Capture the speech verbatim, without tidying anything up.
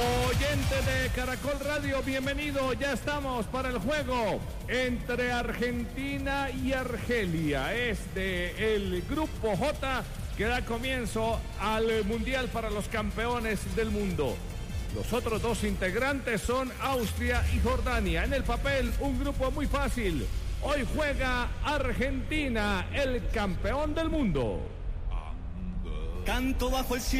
Oyente de Caracol Radio, bienvenido. Ya estamos para el juego entre Argentina y Argelia. Es de el Grupo J que da comienzo al Mundial para los campeones del mundo. Los otros dos integrantes son Austria y Jordania. En el papel, un grupo muy fácil. Hoy juega Argentina, el campeón del mundo. Canto bajo el cielo.